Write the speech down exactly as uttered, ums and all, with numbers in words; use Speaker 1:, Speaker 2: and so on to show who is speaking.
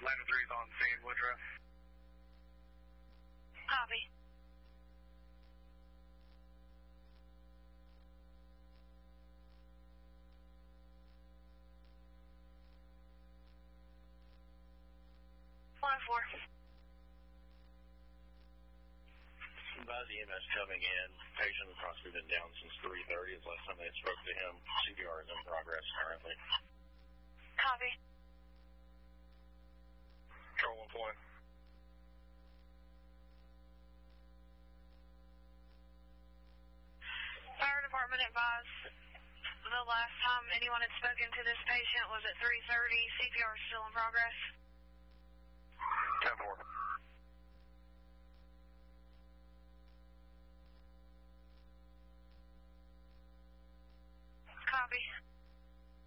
Speaker 1: Atlanta three's on scene, Woodruff.
Speaker 2: Copy. one oh four.
Speaker 3: Advise E M S coming in. Patient has possibly been down since three thirty. Is last time they spoke to him. C P R is in progress currently.
Speaker 2: Copy.
Speaker 1: Control one point.
Speaker 2: Fire department advised the last time anyone had spoken to this patient was at three thirty. C P R is still in progress.
Speaker 1: ten four.